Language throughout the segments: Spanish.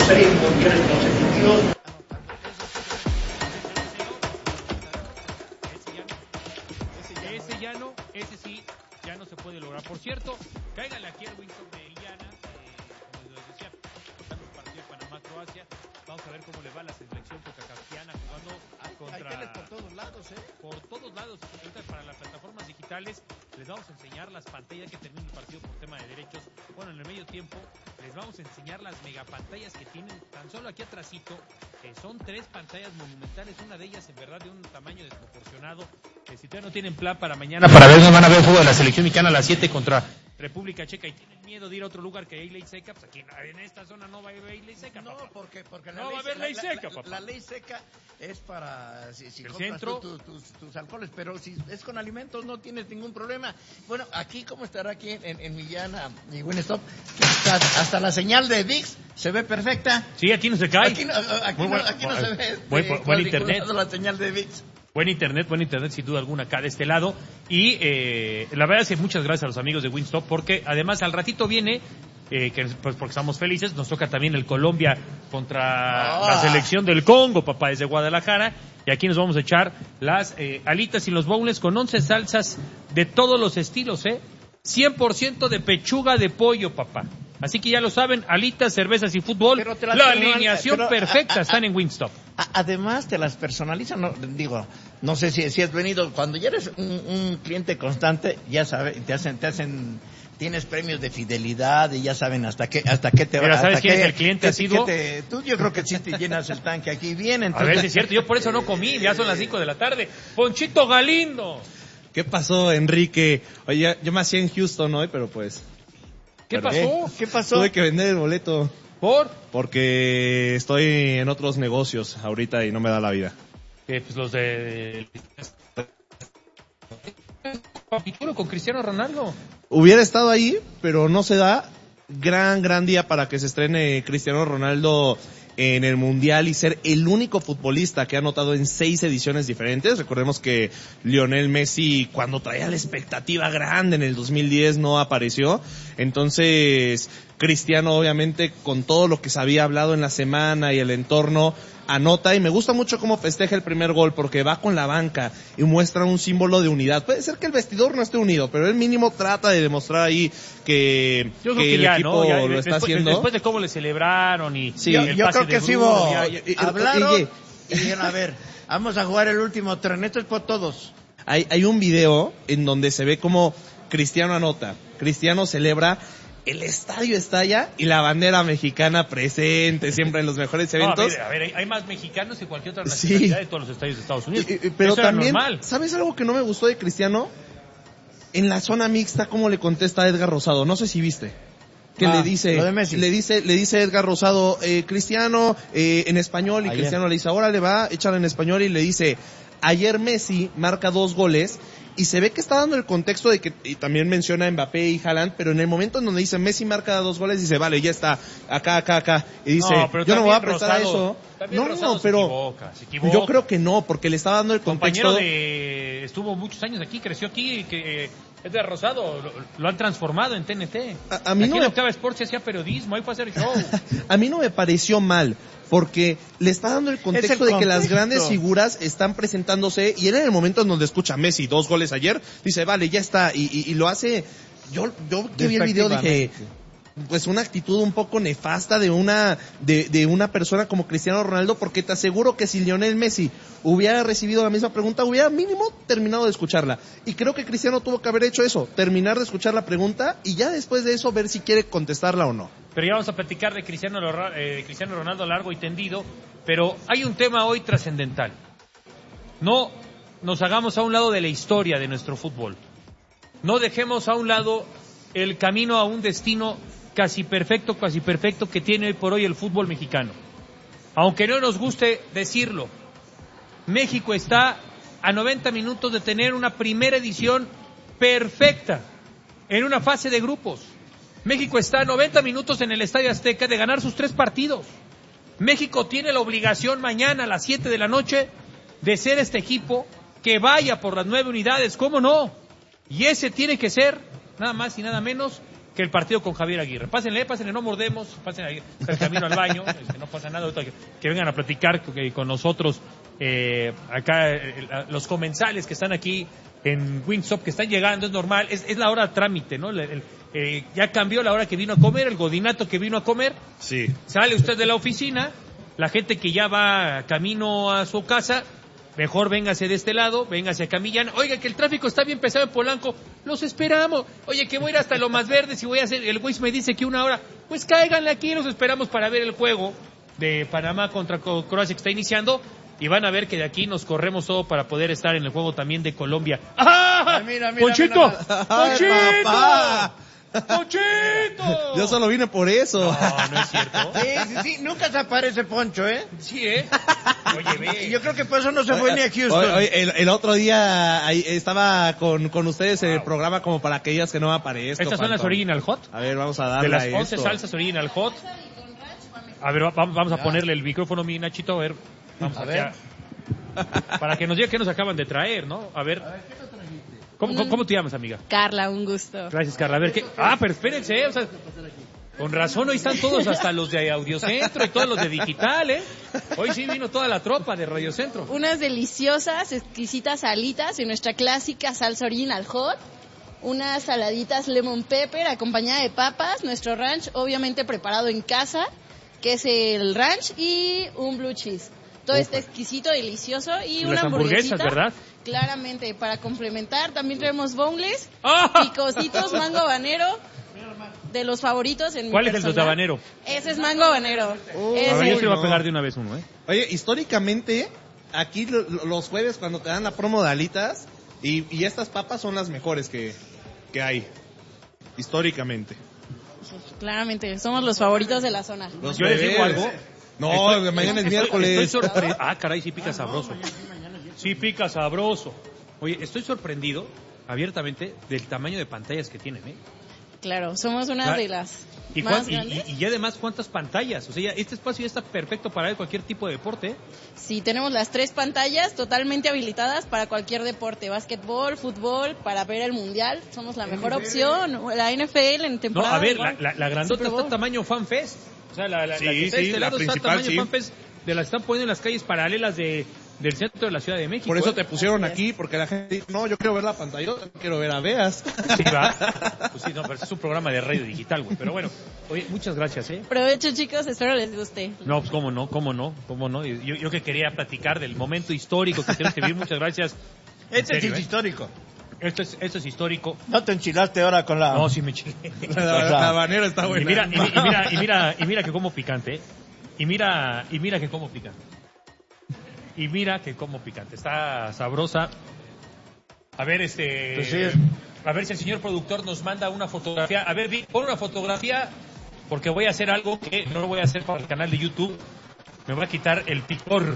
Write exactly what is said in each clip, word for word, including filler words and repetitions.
seis mundiales consecutivos. Ese ya no, ese sí, ya no se puede lograr. Por cierto, cáiganle aquí al Wingstop de Iliana, eh, como les decía, jugando el partido de Panamá-Croacia. Vamos a ver cómo le va a la selección cocacafiana jugando hay, contra... Hay teles por todos lados, ¿eh? Por todos lados, para las plataformas digitales. Les vamos a enseñar las pantallas que termina el partido por tema de derechos. Bueno, en el medio tiempo les vamos a enseñar las megapantallas que tienen tan solo aquí atrásito. Eh, son tres pantallas monumentales, una de ellas en verdad de un tamaño desproporcionado. Eh, si todavía no tienen plan para mañana, para ver, nos van a ver el juego de la selección mexicana a las siete contra República Checa y tienen miedo de ir a otro lugar que hay ley seca, pues aquí en esta zona no va a haber ley seca, no, papá. porque, porque la no ley, va a haber la, ley la, seca, la, papá. La ley seca es para si, si el compras centro, tú, tu, tus, tus alcoholes, pero si es con alimentos no tienes ningún problema. Bueno, aquí como estará aquí en, en Millana y Wingstop, hasta, hasta la señal de ViX se ve perfecta. Sí, aquí no se cae. Aquí no, aquí no, buen, aquí no se ve. Buen, buen, buen internet. La señal de ViX. Buen internet, buen internet, sin duda alguna, acá de este lado. Y eh, la verdad es que muchas gracias a los amigos de Wingstop, porque además al ratito viene, eh, que pues porque estamos felices, nos toca también el Colombia contra oh. la selección del Congo, papá, desde Guadalajara. Y aquí nos vamos a echar las eh, alitas y los bowls con once salsas de todos los estilos, ¿eh? cien por ciento de pechuga de pollo, papá. Así que ya lo saben, alitas, cervezas y fútbol. La, la alineación pero, perfecta a, a, están en Wingstop. Además te las personalizan, no, digo, no sé si, si has venido, cuando ya eres un, un cliente constante, ya sabes, te hacen, te hacen, tienes premios de fidelidad y ya saben hasta qué, hasta qué te va. Pero ¿sabes quién qué, es el cliente asiduo? Tú yo creo que sí te llenas el tanque aquí bien. Entonces... A ver si es cierto, yo por eso no comí, ya son las cinco de la tarde. Ponchito Galindo. ¿Qué pasó, Enrique? Oye, yo me hacía en Houston hoy, pero pues... ¿Qué pasó? ¿Qué pasó? Tuve que vender el boleto. ¿Por? Porque estoy en otros negocios ahorita y no me da la vida. Eh, pues los de... Capítulo con Cristiano Ronaldo. Hubiera estado ahí, pero no se da. Gran, gran día para que se estrene Cristiano Ronaldo en el Mundial y ser el único futbolista que ha anotado en seis ediciones diferentes. Recordemos que Lionel Messi, cuando traía la expectativa grande en el dos mil diez, no apareció. Entonces, Cristiano, obviamente, con todo lo que se había hablado en la semana y el entorno, anota, y me gusta mucho cómo festeja el primer gol, porque va con la banca y muestra un símbolo de unidad. Puede ser que el vestidor no esté unido, pero él mínimo trata de demostrar ahí que, yo que, que el ya, equipo ¿no? ya, lo después, está haciendo. Después de cómo le celebraron y sí, yo, el yo pase creo que de sí Bruno, hubo, ya, ya, ya, hablaron y, y dijeron, a ver, vamos a jugar el último tren, esto es por todos. Hay, hay un video en donde se ve como Cristiano anota, Cristiano celebra, el estadio estalla y la bandera mexicana presente siempre en los mejores eventos. No, a ver, a ver, hay más mexicanos que cualquier otra nacionalidad sí. de todos los estadios de Estados Unidos. Y, y, pero eso también, era normal. ¿sabes algo que no me gustó de Cristiano? En la zona mixta, cómo le contesta a Edgar Rosado, no sé si viste. Que ah, le dice, le dice, le dice Edgar Rosado, eh, Cristiano, eh, en español, y ayer. Cristiano le dice, ahora le va a echar en español y le dice, ayer Messi marca dos goles. Y se ve que está dando el contexto de que, y también menciona a Mbappé y Haaland, pero en el momento en donde dice Messi marca dos goles, dice, vale, ya está, acá, acá, acá. Y dice, no, yo no voy a prestar Rosado, a eso. No, no, pero se equivoca, se equivoca. Yo creo que no, porque le estaba dando el contexto. Compañero de, estuvo muchos años aquí, creció aquí, que eh, es de Rosado, lo, lo han transformado en T N T. A, a mí aquí no en me... Octava Sports se hacía periodismo, ahí fue a hacer show. A mí no me pareció mal, porque le está dando el contexto el de contexto. que las grandes figuras están presentándose, y él en el momento en donde escucha a Messi dos goles ayer, dice, vale, ya está, y, y, y lo hace, yo, yo que vi el video dije, pues una actitud un poco nefasta de una, de, de una persona como Cristiano Ronaldo, porque te aseguro que si Lionel Messi hubiera recibido la misma pregunta, hubiera mínimo terminado de escucharla. Y creo que Cristiano tuvo que haber hecho eso, terminar de escuchar la pregunta y ya después de eso ver si quiere contestarla o no. Pero ya vamos a platicar de Cristiano, eh, Cristiano Ronaldo largo y tendido, pero hay un tema hoy trascendental. No nos hagamos a un lado de la historia de nuestro fútbol. No dejemos a un lado el camino a un destino casi perfecto, casi perfecto que tiene hoy por hoy el fútbol mexicano. Aunque no nos guste decirlo, México está a noventa minutos de tener una primera edición perfecta en una fase de grupos. México está a noventa minutos en el Estadio Azteca de ganar sus tres partidos. México tiene la obligación mañana a las siete de la noche de ser este equipo que vaya por las nueve unidades, ¿cómo no? Y ese tiene que ser, nada más y nada menos, que el partido con Javier Aguirre. Pásenle, pásenle, no mordemos, pásenle el camino al baño, este, no pasa nada, que, que vengan a platicar que, con nosotros eh, acá, eh, los comensales que están aquí en Wingstop, que están llegando, es normal, es, es la hora de trámite, ¿no? El, el, eh, ya cambió la hora que vino a comer, el godinato que vino a comer. Sí. Sale usted de la oficina, la gente que ya va camino a su casa, mejor véngase de este lado, véngase a Camillán. Oiga, que el tráfico está bien pesado en Polanco. Los esperamos. Oye, que voy a ir hasta Lomas Verdes y voy a hacer... El Waze me dice que una hora. Pues cáiganle aquí, los esperamos para ver el juego de Panamá contra Croacia que está iniciando. Y van a ver que de aquí nos corremos todo para poder estar en el juego también de Colombia. ¡Ah! Ay, mira, mira, ¡Ponchito! mira. Ay, ¡Ponchito! papá. ¡Ponchito! Yo solo vine por eso. No, no es cierto. Sí, sí, sí, nunca se aparece Poncho, ¿eh? Sí, ¿eh? Oye, ve. Yo creo que por eso no se fue ni a Houston. Oye, oye, el, el otro día ahí estaba con, con ustedes en el programa como para que digas que no aparezco. Estas son las Phantom. Original Hot. A ver, vamos a darle De las a once esto. salsas Original Hot. A ver, va- vamos a ponerle el micrófono, mi Nachito, a ver. Vamos A aquí ver. a- Para que nos diga qué nos acaban de traer, ¿no? A ver. ¿Cómo, cómo, cómo te llamas, amiga? Carla, un gusto. Gracias, Carla. A ver, ¿qué? Ah, pero espérense, ¿eh? O sea, con razón, hoy están todos, hasta los de Audiocentro y todos los de Digital, ¿eh? Hoy sí vino toda la tropa de Radiocentro. Unas deliciosas, exquisitas alitas en nuestra clásica salsa original hot. Unas saladitas lemon pepper acompañada de papas. Nuestro ranch, obviamente preparado en casa, que es el ranch, y un blue cheese. Todo Ufa. este exquisito, delicioso. Y, Y una las hamburguesas, hamburguesita, ¿verdad? Claramente, para complementar, también tenemos boneless, ¡Ah! picositos, mango habanero, de los favoritos en mi ¿Cuál es el de personal. habanero? Ese es mango habanero. Uh, Ese. A ver, yo Uy, se lo voy no. a pegar de una vez uno, ¿eh? Oye, históricamente, aquí lo- lo- los jueves cuando te dan la promo de alitas, y, y estas papas son las mejores que, que hay. Históricamente. Claramente, somos los favoritos de la zona. Los Yo les digo jueves. algo. No, Estoy- mañana es estoy- miércoles. Estoy sorpre- ah, caray, sí pica sabroso. Sí pica sabroso. Oye, estoy sorprendido, abiertamente, del tamaño de pantallas que tienen, ¿eh? Claro, somos una Ah, de las Y, más cuán- y- grandes. y- y además, ¿cuántas pantallas? O sea, ya este espacio ya está perfecto para ver cualquier tipo de deporte, ¿eh? Sí, tenemos las tres pantallas totalmente habilitadas para cualquier deporte, básquetbol, fútbol, para ver el mundial. Somos la mejor opción. La N F L en No, temporada. a ver, igual. la, la, la grandota Super está Bowl. tamaño FanFest. O sea, la, la, Sí, la que está de sí, este la lado está principal, tamaño sí. FanFest. De la están poniendo en las calles paralelas de, del centro de la Ciudad de México. Por eso ¿eh? te pusieron Así es. aquí, porque la gente dijo, no, yo quiero ver la pantalla, yo quiero ver a Veas. Sí, va. Pues sí, no, pero es un programa de radio digital, güey. Pero bueno, oye, muchas gracias, ¿eh? Provecho, chicos, espero les guste. No, pues cómo no, cómo no, cómo no. Yo, yo que quería platicar del momento histórico que tenemos que vivir, muchas gracias. En Este serio, es ¿eh? histórico. Esto es, esto es histórico. No te enchilaste ahora con la... No, sí me chingué. La, la habanera está buena. Y mira, y, mi- y mira, y mira, y mira que como picante, ¿eh? Y mira, y mira que como picante. Y mira que como picante. Está sabrosa. A ver, este... Pues sí. A ver si el señor productor nos manda una fotografía. A ver, Vic, pon una fotografía, porque voy a hacer algo que no lo voy a hacer para el canal de YouTube. Me voy a quitar el picor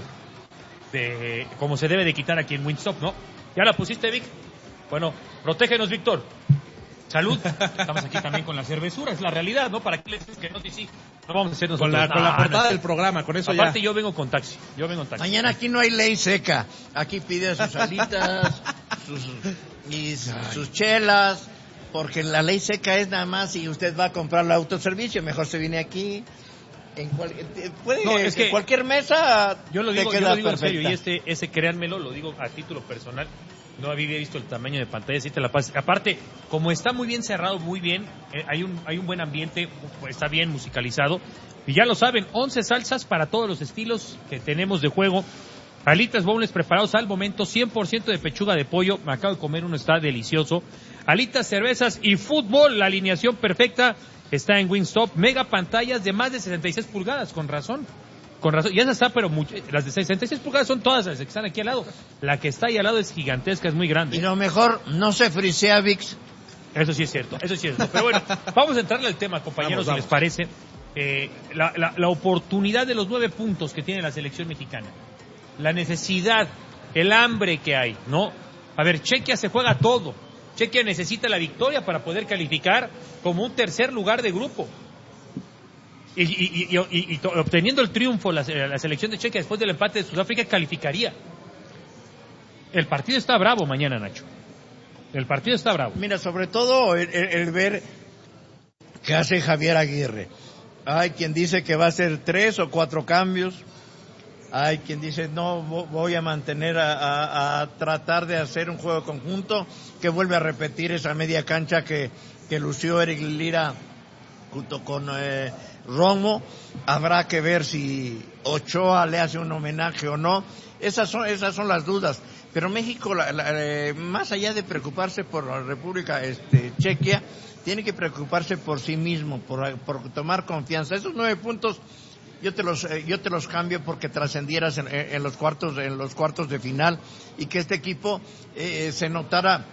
de como se debe de quitar aquí en Wingstop, ¿no? ¿Ya la pusiste, Vic? Bueno, protégenos, Víctor. Salud. Estamos aquí también con la cervezura, es la realidad, ¿no? ¿Para qué les dices que no? Sí, sí. No vamos a hacer nosotros. Con la, con No, la portada no. del programa, con eso Aparte ya. yo vengo con taxi. Yo vengo en taxi. Mañana aquí no hay ley seca. Aquí pide sus alitas, sus, y sus chelas, porque la ley seca es nada más si usted va a comprar el autoservicio, mejor se viene aquí. En cual, eh, puede No, es que que- cualquier mesa Yo lo te digo, yo queda lo digo en serio, perfecta. y este, ese créanmelo, lo digo a título personal, no había visto el tamaño de pantalla, sí te la pasas. Aparte, como está muy bien cerrado, muy bien, eh, hay un hay un buen ambiente, está bien musicalizado, y ya lo saben, once salsas para todos los estilos que tenemos de juego, alitas boneless preparados al momento, cien por ciento de pechuga de pollo, me acabo de comer uno, está delicioso, alitas, cervezas y fútbol, la alineación perfecta está en Wingstop, mega pantallas de más de sesenta y seis pulgadas, con razón. Con razón, ya está, pero mucho, las de sesenta y seis pulgadas son todas las que están aquí al lado. La que está ahí al lado es gigantesca, es muy grande. Y lo mejor, no se frisea VIX. Eso sí es cierto, eso sí es cierto. Pero bueno, vamos a entrarle al tema, compañeros, Vamos, si les parece. Eh, la, la, la oportunidad de los nueve puntos que tiene la selección mexicana. La necesidad, el hambre que hay, ¿no? A ver, Chequia se juega todo. Chequia necesita la victoria para poder calificar como un tercer lugar de grupo. Y, y, y, y, y to- obteniendo el triunfo la, la selección de Chequia después del empate de Sudáfrica calificaría. El partido está bravo mañana, Nacho. El partido está bravo. Mira, sobre todo el, el- el ver que hace Javier Aguirre. Hay quien dice que va a ser tres o cuatro cambios. Hay quien dice, no, voy a mantener, a, a, a tratar de hacer un juego conjunto que vuelve a repetir esa media cancha que, que lució Eric Lira junto con eh, Romo. Habrá que ver si Ochoa le hace un homenaje o no. Esas son, esas son las dudas. Pero México, la, la, eh, más allá de preocuparse por la República este, Chequia, tiene que preocuparse por sí mismo, por, por tomar confianza. Esos nueve puntos yo te los eh, yo te los cambio porque trascendieras en, en los cuartos en los cuartos de final y que este equipo eh, se notara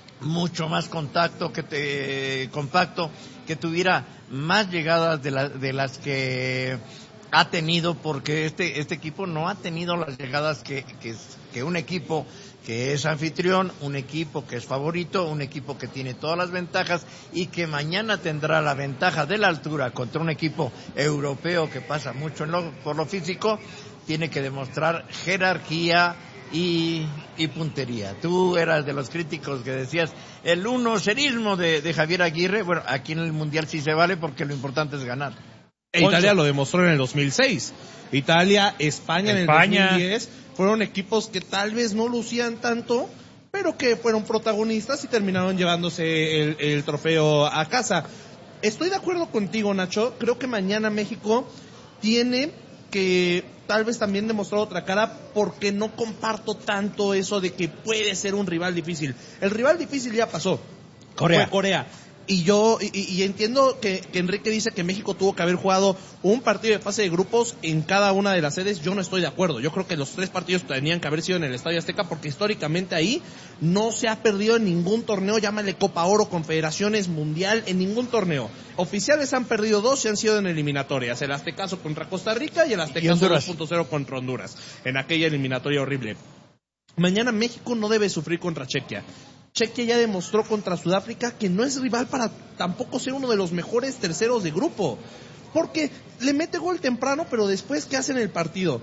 mucho más contacto, que te, eh, compacto, que tuviera más llegadas de, la, de las que ha tenido, porque este este equipo no ha tenido las llegadas que que, que un equipo que es anfitrión, un equipo que es favorito, un equipo que tiene todas las ventajas y que mañana tendrá la ventaja de la altura contra un equipo europeo que pasa mucho en lo, por lo físico, tiene que demostrar jerarquía y, y puntería. Tú eras de los críticos que decías el unocerismo de, de Javier Aguirre. Bueno, aquí en el Mundial sí se vale porque lo importante es ganar. E Italia lo demostró en el dos mil seis. Italia, España en el España. dos mil diez fueron equipos que tal vez no lucían tanto, pero que fueron protagonistas y terminaron llevándose el, el trofeo a casa. Estoy de acuerdo contigo, Nacho. Creo que mañana México tiene que tal vez también demostrar otra cara, porque no comparto tanto eso de que puede ser un rival difícil. El rival difícil ya pasó. Corea. Fue Corea. Y yo, y, y entiendo que, que Enrique dice que México tuvo que haber jugado un partido de fase de grupos en cada una de las sedes. Yo no estoy de acuerdo. Yo creo que los tres partidos tenían que haber sido en el Estadio Azteca, porque históricamente ahí no se ha perdido en ningún torneo, llámale Copa Oro, Confederaciones, Mundial, en ningún torneo. Oficiales han perdido dos y han sido en eliminatorias. El Aztecaso contra Costa Rica y el Aztecaso dos punto cero contra Honduras, en aquella eliminatoria horrible. Mañana México no debe sufrir contra Chequia. Chequia ya demostró contra Sudáfrica que no es rival para tampoco ser uno de los mejores terceros de grupo, porque le mete gol temprano, pero después, ¿qué hace en el partido?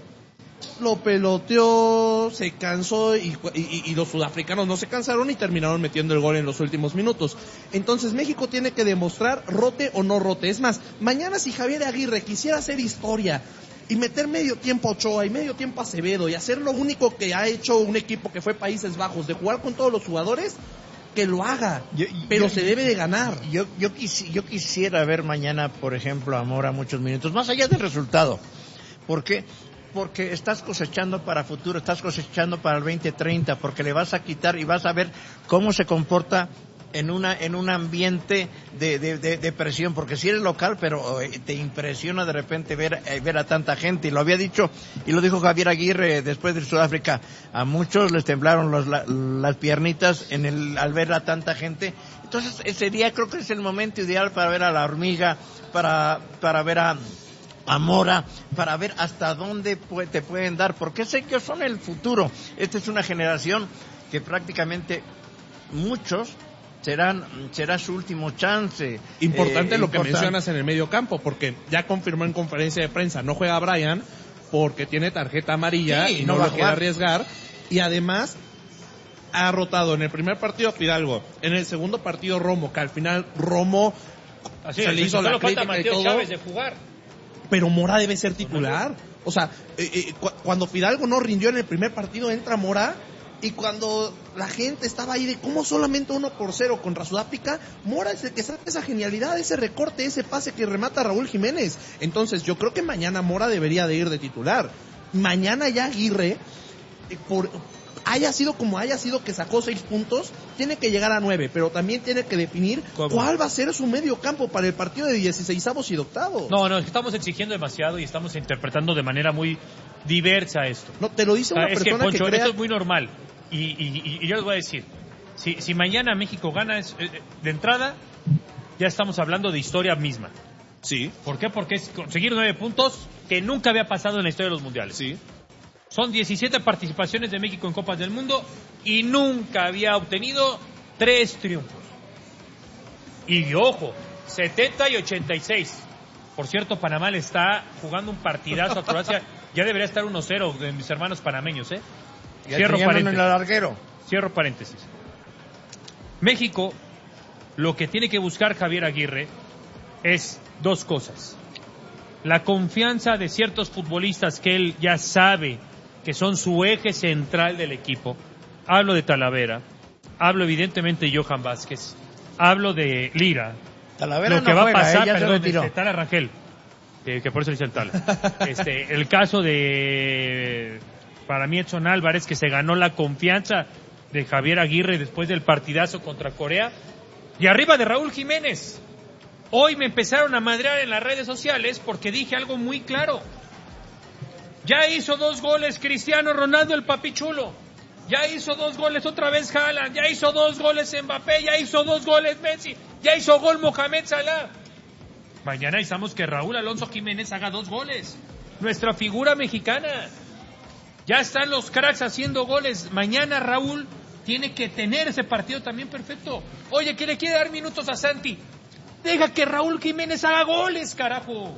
Lo peloteó, se cansó y, y, y los sudafricanos no se cansaron y terminaron metiendo el gol en los últimos minutos. Entonces México tiene que demostrar rote o no rote. Es más, mañana si Javier Aguirre quisiera hacer historia y meter medio tiempo a Ochoa y medio tiempo a Acevedo y hacer lo único que ha hecho un equipo que fue Países Bajos, de jugar con todos los jugadores, que lo haga, yo, pero yo, se debe de ganar. Yo, yo, quisi, yo quisiera ver mañana, por ejemplo, a Mora muchos minutos, más allá del resultado. ¿Por qué? Porque estás cosechando para futuro, estás cosechando para el veinte treinta, porque le vas a quitar y vas a ver cómo se comporta en una en un ambiente de, de, de, de presión, porque si eres local, pero eh, te impresiona de repente ver eh, ver a tanta gente, y lo había dicho, y lo dijo Javier Aguirre después de Sudáfrica, a muchos les temblaron los, la, las piernitas en el al ver a tanta gente. Entonces ese día creo que es el momento ideal para ver a la hormiga, para para ver a a Mora, para ver hasta dónde puede, te pueden dar, porque sé que son el futuro. Esta es una generación que prácticamente muchos serán será su último chance. Importante eh, lo que importante. mencionas en el medio campo, porque ya confirmó en conferencia de prensa, no juega Brian porque tiene tarjeta amarilla, sí, y no, no lo quiere arriesgar, y además ha rotado en el primer partido Fidalgo, en el segundo partido Romo, que al final Romo Así se es, le hizo la crítica falta Mateo y todo, Chávez de jugar. Pero Mora debe ser titular. O sea, eh, eh, cu- cuando Fidalgo no rindió en el primer partido, entra Mora. Y cuando la gente estaba ahí de cómo solamente uno por cero contra Sudáfrica, Mora es el que saca esa genialidad, ese recorte, ese pase que remata a Raúl Jiménez. Entonces yo creo que mañana Mora debería de ir de titular. Mañana ya Aguirre, eh, por haya sido como haya sido, que sacó seis puntos, tiene que llegar a nueve, pero también tiene que definir ¿Cómo? cuál va a ser su medio campo para el partido de dieciseisavos y de octavos. No, no, estamos exigiendo demasiado y estamos interpretando de manera muy diversa esto. No, te lo dice una o sea, es persona que, Poncho, que crea... esto es muy normal. Y, y, y yo les voy a decir, si, si mañana México gana, es, eh, de entrada, ya estamos hablando de historia misma. Sí. ¿Por qué? Porque es conseguir nueve puntos que nunca había pasado en la historia de los mundiales. Sí. Son diecisiete participaciones de México en Copas del Mundo y nunca había obtenido tres triunfos. Y ojo, setenta y ochenta y seis. Por cierto, Panamá le está jugando un partidazo a Croacia. Ya debería estar uno cero de mis hermanos panameños, ¿eh? Ya Cierro paréntesis. En el alarguero. Cierro paréntesis. México, lo que tiene que buscar Javier Aguirre es dos cosas. La confianza de ciertos futbolistas que él ya sabe que son su eje central del equipo. Hablo de Talavera, hablo evidentemente de Johan Vázquez, hablo de Lira. Talavera Lo que no va juega, a pasar, eh, ya se perdón, retiró. este, Tala Rangel, que, que por eso dice el Tala. Este, el caso de, para mí, Edson Álvarez, que se ganó la confianza de Javier Aguirre después del partidazo contra Corea. Y arriba de Raúl Jiménez. Hoy me empezaron a madrear en las redes sociales porque dije algo muy claro. Ya hizo dos goles Cristiano Ronaldo, el papichulo. Ya hizo dos goles otra vez Haaland. Ya hizo dos goles Mbappé. Ya hizo dos goles Messi. Ya hizo gol Mohamed Salah. Mañana necesitamos que Raúl Alonso Jiménez haga dos goles. Nuestra figura mexicana. Ya están los cracks haciendo goles. Mañana Raúl tiene que tener ese partido también perfecto. Oye, que le quiere dar minutos a Santi. Deja que Raúl Jiménez haga goles, carajo.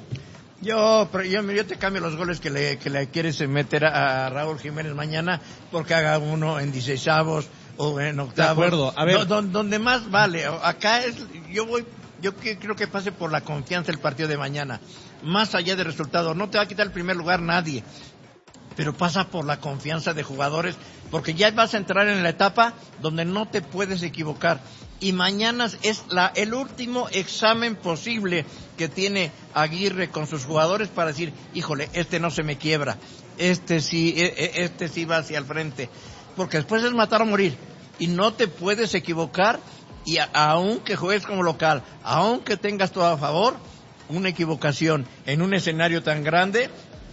Yo, pero yo, yo te cambio los goles que le, que le quieres meter a, a Raúl Jiménez mañana porque haga uno en dieciseisavos o en octavos. De acuerdo, a ver. Do, do, donde más vale. Acá es, yo voy, yo que, creo que pase por la confianza el partido de mañana. Más allá del resultado. No te va a quitar el primer lugar nadie. Pero pasa por la confianza de jugadores, porque ya vas a entrar en la etapa donde no te puedes equivocar. Y mañana es la, el último examen posible que tiene Aguirre con sus jugadores para decir, híjole, este no se me quiebra, este sí, este sí va hacia el frente. Porque después es matar o morir. Y no te puedes equivocar, y a, aunque juegues como local, aunque tengas todo a favor, una equivocación en un escenario tan grande,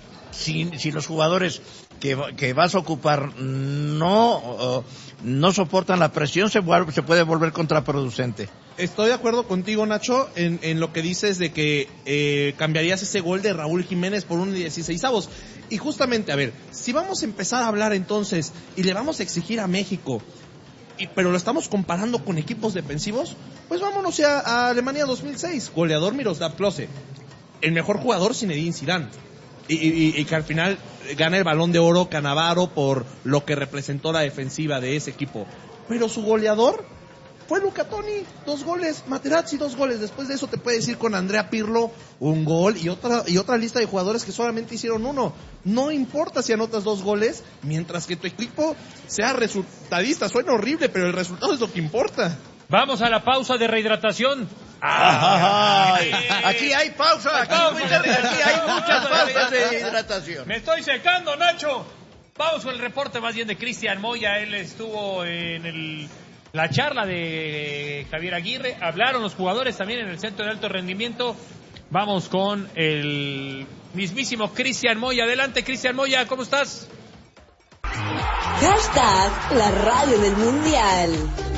si, si los jugadores que, que vas a ocupar no, uh, no soportan la presión, se, vuelve, se puede volver contraproducente. Estoy de acuerdo contigo, Nacho, en, en lo que dices de que eh, cambiarías ese gol de Raúl Jiménez por un dieciseisavos. Y justamente, a ver, si vamos a empezar a hablar entonces y le vamos a exigir a México, y, pero lo estamos comparando con equipos defensivos, pues vámonos a, a Alemania dos mil seis, goleador Miroslav Klose, el mejor jugador Zinedine Zidane. Y, y, y que al final gana el Balón de Oro Cannavaro por lo que representó la defensiva de ese equipo. Pero su goleador fue Luca Toni, dos goles, Materazzi dos goles. Después de eso te puedes ir con Andrea Pirlo, un gol y otra y otra lista de jugadores que solamente hicieron uno. No importa si anotas dos goles, mientras que tu equipo sea resultadista. Suena horrible, pero el resultado es lo que importa. Vamos a la pausa de rehidratación. Ay, aquí hay pausa, aquí, pausa, aquí hay muchas pausas de hidratación. Me estoy secando, Nacho. Vamos con el reporte más bien de Cristian Moya. Él estuvo en el, la charla de Javier Aguirre. Hablaron los jugadores también en el centro de alto rendimiento. Vamos con el mismísimo Cristian Moya. Adelante, Cristian Moya, ¿cómo estás? Hashtag la radio del mundial.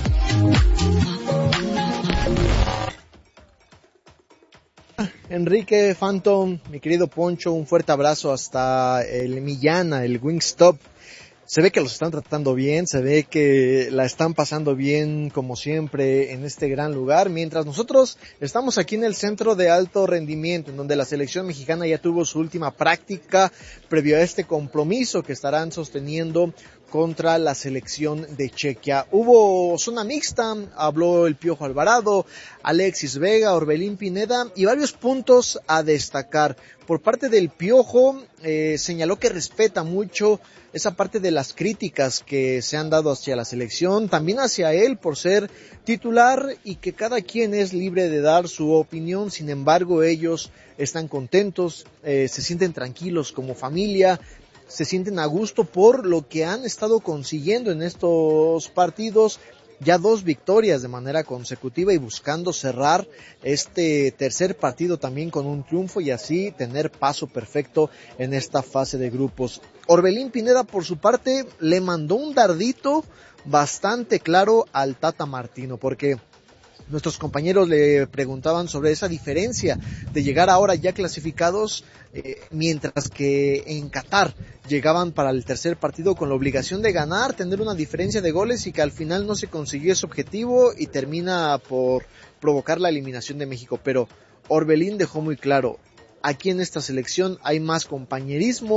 Enrique, Phantom, mi querido Poncho, un fuerte abrazo hasta el Millana, el Wingstop. Se ve que los están tratando bien, se ve que la están pasando bien como siempre en este gran lugar, mientras nosotros estamos aquí en el centro de alto rendimiento, en donde la selección mexicana ya tuvo su última práctica previo a este compromiso que estarán sosteniendo contra la selección de Chequia. Hubo zona mixta, habló el Piojo Alvarado, Alexis Vega, Orbelín Pineda y varios puntos a destacar. Por parte del Piojo eh, señaló que respeta mucho esa parte de las críticas que se han dado hacia la selección, también hacia él por ser titular y que cada quien es libre de dar su opinión. Sin embargo, ellos están contentos, eh, se sienten tranquilos como familia, se sienten a gusto por lo que han estado consiguiendo en estos partidos, ya dos victorias de manera consecutiva y buscando cerrar este tercer partido también con un triunfo y así tener paso perfecto en esta fase de grupos. Orbelín Pineda por su parte le mandó un dardito bastante claro al Tata Martino, porque nuestros compañeros le preguntaban sobre esa diferencia de llegar ahora ya clasificados, eh, mientras que en Qatar llegaban para el tercer partido con la obligación de ganar, tener una diferencia de goles y que al final no se consiguió ese objetivo y termina por provocar la eliminación de México. Pero Orbelín dejó muy claro, aquí en esta selección hay más compañerismo,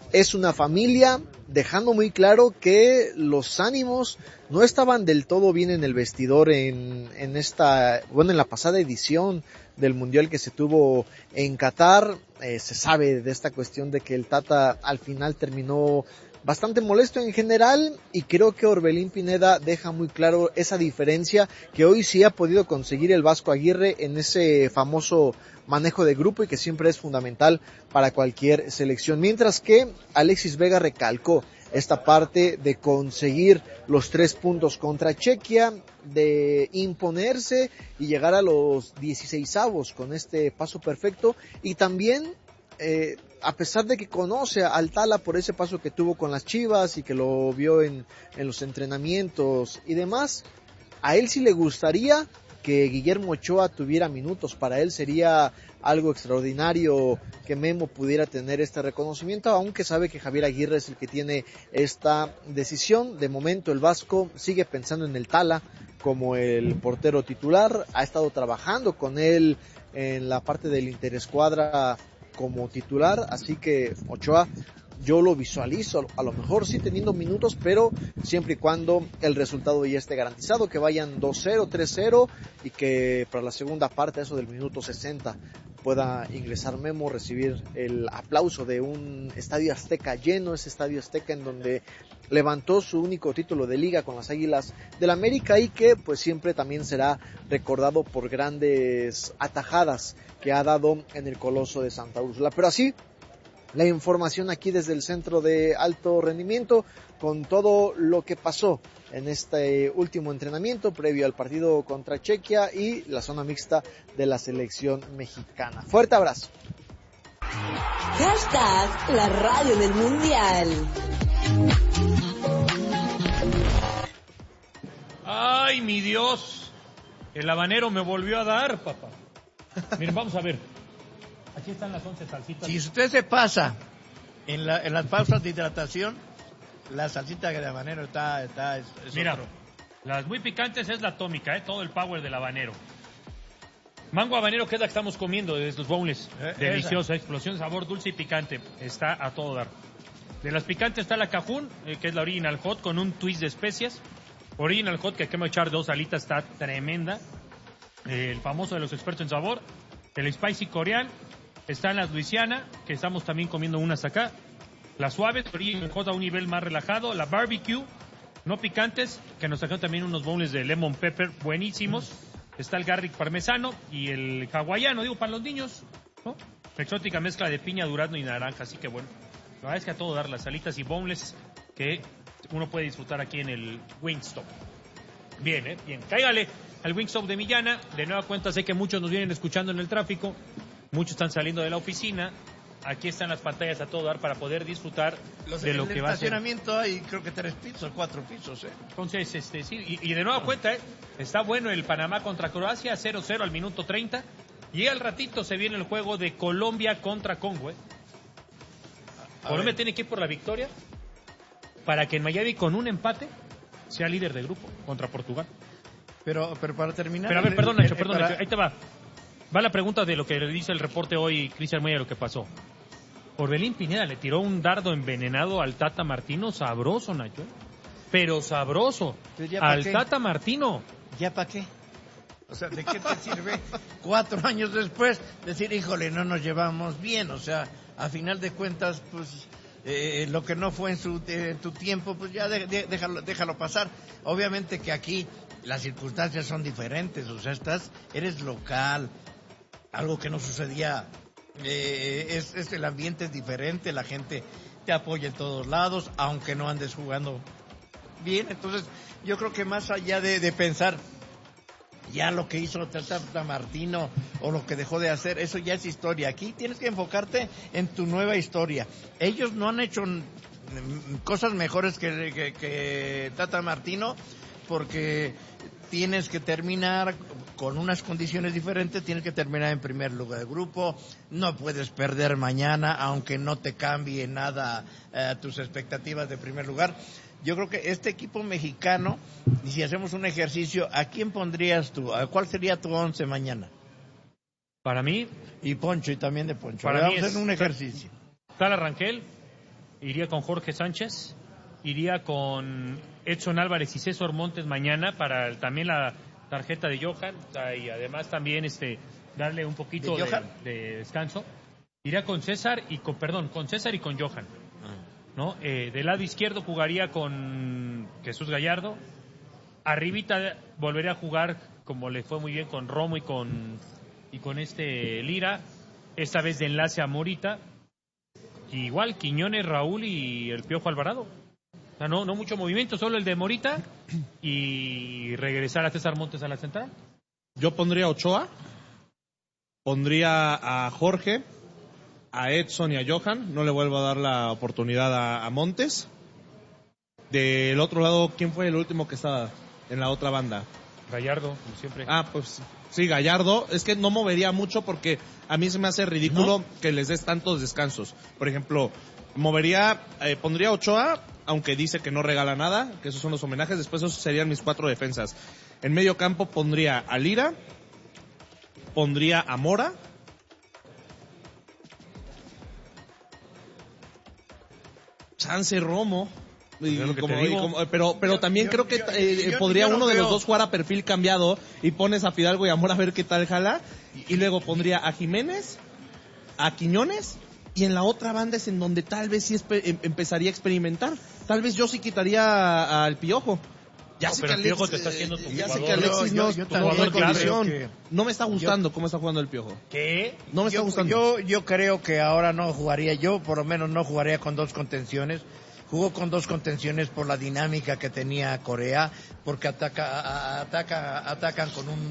es una familia, dejando muy claro que los ánimos no estaban del todo bien en el vestidor en, en esta, bueno, en la pasada edición del Mundial que se tuvo en Qatar. Eh, se sabe de esta cuestión de que el Tata al final terminó bastante molesto en general, y creo que Orbelín Pineda deja muy claro esa diferencia que hoy sí ha podido conseguir el Vasco Aguirre en ese famoso manejo de grupo, y que siempre es fundamental para cualquier selección. Mientras que Alexis Vega recalcó esta parte de conseguir los tres puntos contra Chequia, de imponerse y llegar a los dieciseisavos con este paso perfecto, y también eh, a pesar de que conoce al Tala por ese paso que tuvo con las Chivas y que lo vio en, en los entrenamientos y demás, a él sí le gustaría que Guillermo Ochoa tuviera minutos. Para él sería algo extraordinario que Memo pudiera tener este reconocimiento, aunque sabe que Javier Aguirre es el que tiene esta decisión. De momento el Vasco sigue pensando en el Tala como el portero titular, ha estado trabajando con él en la parte del interescuadra como titular, así que Ochoa yo lo visualizo, a lo mejor sí teniendo minutos, pero siempre y cuando el resultado ya esté garantizado, que vayan dos cero, tres cero, y que para la segunda parte, eso del minuto sesenta, pueda ingresar Memo, recibir el aplauso de un estadio Azteca lleno, ese estadio Azteca en donde levantó su único título de liga con las Águilas del América, y que pues siempre también será recordado por grandes atajadas que ha dado en el Coloso de Santa Úrsula. Pero así, la información aquí desde el Centro de Alto Rendimiento, con todo lo que pasó en este último entrenamiento previo al partido contra Chequia y la zona mixta de la selección mexicana. Fuerte abrazo. Hashtag la radio del Mundial. Ay, mi Dios, el habanero me volvió a dar, papá. Miren, vamos a ver. Aquí están las once salsitas. Si usted se pasa en, la, en las pausas de hidratación, la salsita de habanero está... está es, es Mira, otro. las muy picantes es la atómica, ¿eh? Todo el power del habanero. Mango habanero, que es la que estamos comiendo desde los boneless. Eh, Deliciosa, explosión, sabor dulce y picante. Está a todo dar. De las picantes está la Cajún, eh, que es la Original Hot, con un twist de especias. Original Hot, que aquí me echar dos alitas, está tremenda. Eh, el famoso de los expertos en sabor. El Spicy Corean. Están las Luisiana, que estamos también comiendo unas acá. Las suaves, Original Hot a un nivel más relajado. La Barbecue, no picantes, que nos sacaron también unos bowls de lemon pepper buenísimos. Está el garlic parmesano y el hawaiano, digo, para los niños, ¿no? Exótica mezcla de piña, durazno y naranja, así que bueno. La verdad es que a todo dar las salitas y boneless que uno puede disfrutar aquí en el Wingstop. Bien, ¿eh? Bien. Cáigale al Wingstop de Millana. De nueva cuenta, sé que muchos nos vienen escuchando en el tráfico. Muchos están saliendo de la oficina. Aquí están las pantallas a todo dar para poder disfrutar Los, de lo que va a ser. En el estacionamiento hay creo que tres pisos, cuatro pisos, ¿eh? Entonces, este, sí, y, y de nueva cuenta, ¿eh? Está bueno el Panamá contra Croacia, cero cero al minuto treinta. Y al ratito se viene el juego de Colombia contra Congo, ¿eh? Colombia tiene que ir por la victoria para que en Miami con un empate sea líder de grupo contra Portugal. Pero, pero para terminar... Pero a ver, el- perdón, el- Nacho, el- perdón, para- Nacho, ahí te va. Va la pregunta de lo que le dice el reporte hoy Cristian Muella, lo que pasó. Orbelín Pineda le tiró un dardo envenenado al Tata Martino, sabroso, Nacho. Pero sabroso. Pero ya, ¿para Al qué? Tata Martino. ¿Ya para qué? O sea, ¿de qué te sirve cuatro años después decir, híjole, no nos llevamos bien? O sea, a final de cuentas, pues, eh, lo que no fue en, su, eh, en tu tiempo, pues ya de- de- déjalo, déjalo pasar. Obviamente que aquí las circunstancias son diferentes, o sea, estás, eres local, algo que no sucedía, eh, es, es el ambiente es diferente, la gente te apoya en todos lados, aunque no andes jugando bien. Entonces, yo creo que más allá de, de pensar ya lo que hizo Tata Martino o lo que dejó de hacer, eso ya es historia. Aquí tienes que enfocarte en tu nueva historia. Ellos no han hecho mm, cosas mejores que, que, que Tata Martino, porque tienes que terminar con unas condiciones diferentes, tienes que terminar en primer lugar del grupo, no puedes perder mañana, aunque no te cambie nada eh, tus expectativas de primer lugar. Yo creo que este equipo mexicano, y si hacemos un ejercicio, ¿a quién pondrías tú? ¿A ¿Cuál sería tu once mañana? Para mí, Y Poncho, y también de Poncho. Para Vamos mí a es- hacer un ejercicio. Tala Rangel, iría con Jorge Sánchez, iría con Edson Álvarez y César Montes mañana para el, también la tarjeta de Johan, o sea, y además también este darle un poquito ¿De de, Johan? de descanso. Iría con César y con, perdón, con César y con Johan. ¿No? Eh, del lado izquierdo jugaría con Jesús Gallardo. Arribita volvería a jugar, como le fue muy bien, con Romo y con y con este Lira. Esta vez de enlace a Morita. Y igual Quiñones, Raúl y el Piojo Alvarado. O sea, no, no mucho movimiento, solo el de Morita y regresar a César Montes a la central. Yo pondría a Ochoa, pondría a Jorge, a Edson y a Johan, no le vuelvo a dar la oportunidad a, a Montes. Del otro lado, ¿quién fue el último que estaba en la otra banda? Gallardo, como siempre. Ah, pues sí, Gallardo. Es que no movería mucho porque a mí se me hace ridículo, ¿no?, que les des tantos descansos. Por ejemplo, movería, eh, pondría a Ochoa, aunque dice que no regala nada, que esos son los homenajes. Después esos serían mis cuatro defensas. En medio campo pondría a Lira, pondría a Mora, chance Romo, y Pero, como, y como, pero pero Yo- también yo- creo que yo- eh, yo- podría yo no uno de los veo- dos jugar a perfil cambiado y pones a Fidalgo y a Mora a ver qué tal jala, y, y luego pondría a Jiménez, a Quiñones, y en la otra banda es en donde tal vez sí espe- em- empezaría a experimentar. Tal vez yo sí quitaría a- al Piojo. Ya No, sé pero que el Piojo Alex- te está haciendo tu eh, ya sé jugador. que Alexis Yo- no, yo- yo no también tiene creo condición. que- No me está gustando cómo está jugando el Piojo. ¿Qué? No me está yo, gustando. Yo, yo creo que ahora no jugaría, yo por lo menos no jugaría con dos contenciones. Jugó con dos contenciones por la dinámica que tenía Corea, porque ataca, a- a- ataca, atacan con un,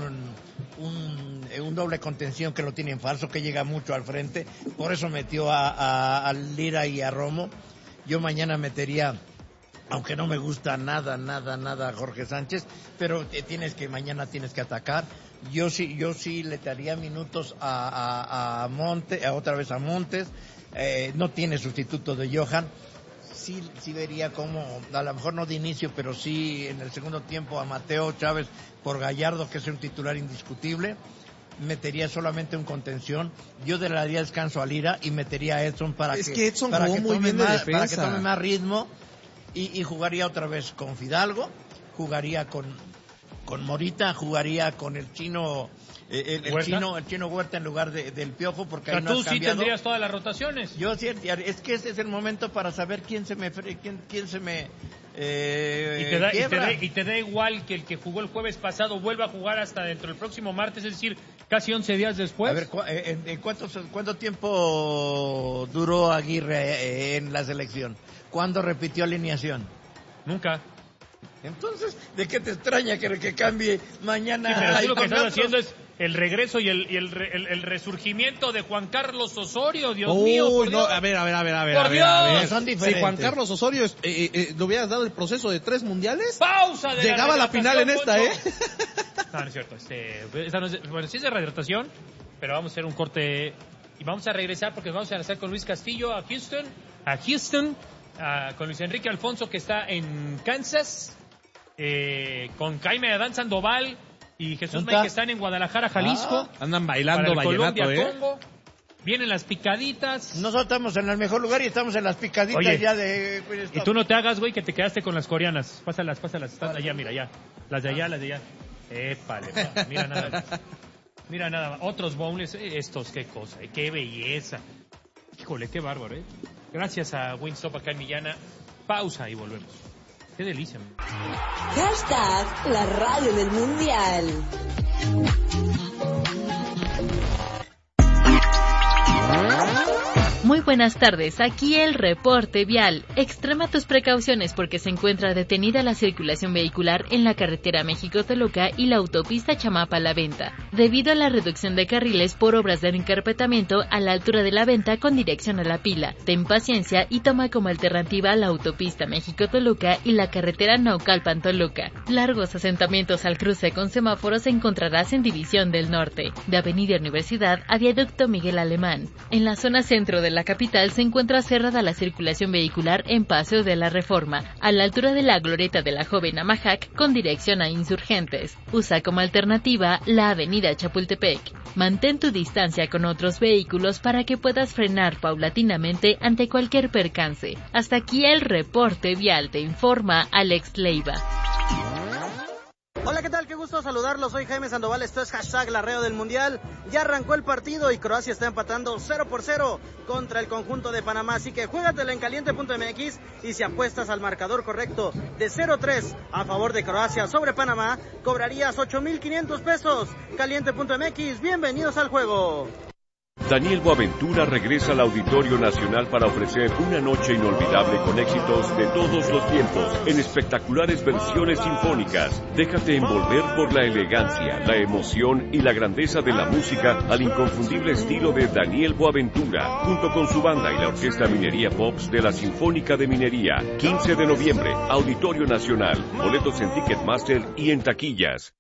un, un doble contención que lo tienen falso, que llega mucho al frente. Por eso metió a, a, a Lira y a Romo. Yo mañana metería, aunque no me gusta nada, nada, nada Jorge Sánchez, pero te tienes que, mañana tienes que atacar. Yo sí, yo sí le daría minutos a, a, a Monte, a otra vez a Montes. Eh, no tiene sustituto de Johan. Sí, sí vería como, a lo mejor no de inicio, pero sí en el segundo tiempo a Mateo Chávez por Gallardo, que es un titular indiscutible. Metería solamente un contención. Yo le daría descanso a Lira y metería a Edson para Es que, que Edson para jugó que muy tome bien de más, para que defensa. tome más ritmo. Y, y jugaría otra vez con Fidalgo, jugaría con, con Morita, jugaría con el chino, eh, el, el ¿Huerta? chino, el chino Huerta en lugar de, del Piojo, porque O sea, ahí no tú has sí cambiado. tendrías todas las rotaciones. Yo sí, es que ese es el momento para saber quién se me, fre- quién, quién se me eh, Y te, da, y, te quiebra. da, y te da igual que el que jugó el jueves pasado vuelva a jugar hasta dentro del próximo martes, es decir, casi once días después. A ver, ¿cu- eh, en, en cuántos- ¿cuánto tiempo duró Aguirre eh, en la selección? ¿Cuándo repitió alineación? Nunca. Entonces, ¿de qué te extraña que, que cambie mañana? Sí, pero tú ahí lo que con estás otros? haciendo es el regreso y el, y el, re- el- el resurgimiento de Juan Carlos Osorio, Dios Uy, mío. Por no, Dios. a ver, a ver, a ver, a ver. ¡Por a ver, a Dios! ver. Son Si diferentes. Juan Carlos Osorio es- eh, eh, le hubieras dado el proceso de tres mundiales, Pausa de llegaba a la final en esta, ¿eh? Poncho. No, no es cierto. Este, esta no es- bueno, sí es de rehidratación, pero vamos a hacer un corte y vamos a regresar porque vamos a regresar con Luis Castillo a Houston, a Houston, a- con Luis Enrique Alfonso que está en Kansas, eh, con Jaime Adán Sandoval y Jesús ¿Dónde May está? que están en Guadalajara, Jalisco. Andan para bailando el vallenato, ¿eh? Colombia-Congo. Vienen las picaditas. Nosotros estamos en el mejor lugar y estamos en las picaditas Oye, ya de... Y tú no te hagas, güey, que te quedaste con las coreanas. Pásalas, pásalas. Están allá, mira, allá. Las de allá, las de allá. Épale, pa, mira nada más. Mira nada más. Otros boneless, eh, estos, qué cosa, eh, qué belleza. Híjole, qué bárbaro, ¿eh? Gracias a Wingstop acá en Millana. Pausa y volvemos. Qué delicia. Man. Hashtag la radio del mundial. Muy buenas tardes, aquí el reporte vial. Extrema tus precauciones porque se encuentra detenida la circulación vehicular en la carretera México-Toluca y la autopista Chamapa-La Venta, debido a la reducción de carriles por obras de encarpetamiento a la altura de La Venta con dirección a La Pila. Ten paciencia y toma como alternativa la autopista México-Toluca y la carretera Naucalpan-Toluca. Largos asentamientos al cruce con semáforos encontrarás en División del Norte, de Avenida Universidad a Viaducto Miguel Alemán. En la zona centro de la capital capital se encuentra cerrada la circulación vehicular en Paseo de la Reforma, a la altura de la glorieta de la Joven Amajac, con dirección a Insurgentes. Usa como alternativa la avenida Chapultepec. Mantén tu distancia con otros vehículos para que puedas frenar paulatinamente ante cualquier percance. Hasta aquí el reporte vial, te informa Alex Leiva. Hola, ¿qué tal? Qué gusto saludarlos. Soy Jaime Sandoval, esto es hashtag la Reo del Mundial. Ya arrancó el partido y Croacia está empatando cero por cero contra el conjunto de Panamá. Así que juégatela en caliente punto m x y si apuestas al marcador correcto de cero tres a favor de Croacia sobre Panamá, cobrarías ocho mil quinientos pesos. caliente punto m x, bienvenidos al juego. Daniel Boaventura regresa al Auditorio Nacional para ofrecer una noche inolvidable con éxitos de todos los tiempos, en espectaculares versiones sinfónicas. Déjate envolver por la elegancia, la emoción y la grandeza de la música al inconfundible estilo de Daniel Boaventura, junto con su banda y la Orquesta Minería Pops de la Sinfónica de Minería. quince de noviembre, Auditorio Nacional. Boletos en Ticketmaster y en taquillas.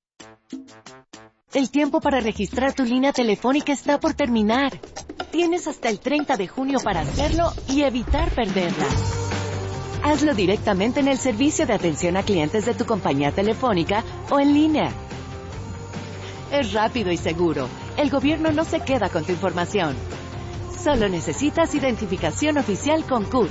El tiempo para registrar tu línea telefónica está por terminar. Tienes hasta el treinta de junio para hacerlo y evitar perderla. Hazlo directamente en el servicio de atención a clientes de tu compañía telefónica o en línea. Es rápido y seguro. El gobierno no se queda con tu información. Solo necesitas identificación oficial con C U R.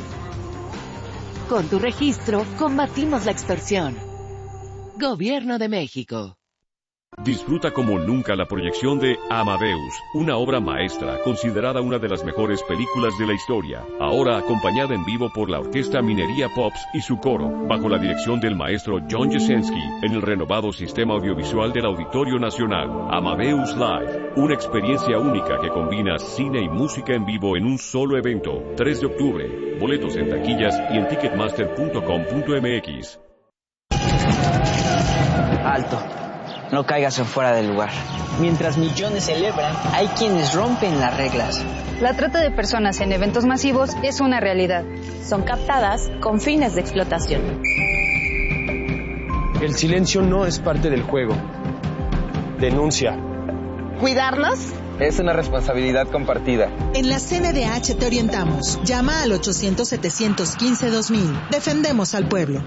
Con tu registro, combatimos la extorsión. Gobierno de México. Disfruta como nunca la proyección de Amadeus, una obra maestra considerada una de las mejores películas de la historia, ahora acompañada en vivo por la Orquesta Minería Pops y su coro, bajo la dirección del maestro John Jasenski, en el renovado sistema audiovisual del Auditorio Nacional. Amadeus Live, una experiencia única que combina cine y música en vivo en un solo evento. tres de octubre, boletos en taquillas y en ticketmaster punto com punto m x. Alto. No caigas en fuera del lugar. Mientras millones celebran, hay quienes rompen las reglas. La trata de personas en eventos masivos es una realidad. Son captadas con fines de explotación. El silencio no es parte del juego. Denuncia. ¿Cuidarnos? Es una responsabilidad compartida. En la C N D H te orientamos. Llama al ochocientos, setecientos quince, dos mil. Defendemos al pueblo.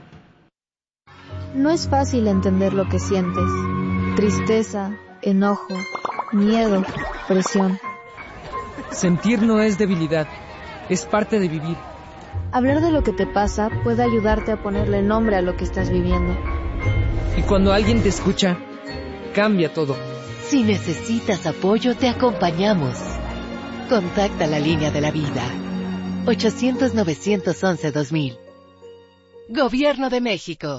No es fácil entender lo que sientes. Tristeza, enojo, miedo, presión. Sentir no es debilidad, es parte de vivir. Hablar de lo que te pasa puede ayudarte a ponerle nombre a lo que estás viviendo. Y cuando alguien te escucha, cambia todo. Si necesitas apoyo, te acompañamos. Contacta la línea de la vida. ochocientos, novecientos once, dos mil. Gobierno de México.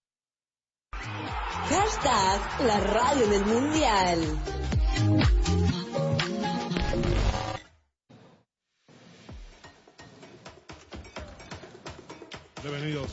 Hashtag la radio del mundial. Bienvenidos.